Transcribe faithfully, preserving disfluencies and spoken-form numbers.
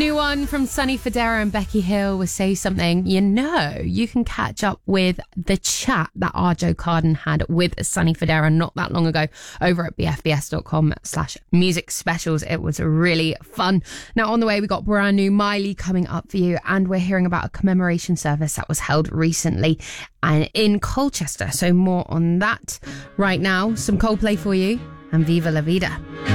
new one from Sonny Fodera and Becky Hill with Say Something. You know, you can catch up with the chat that our Joe Carden had with Sonny Fodera not that long ago over at bfbs.com slash music specials. It was really fun. Now, on the way, we got brand new Miley coming up for you, and we're hearing about a commemoration service that was held recently and in Colchester. So more on that right now. Some Coldplay for you and Viva La Vida.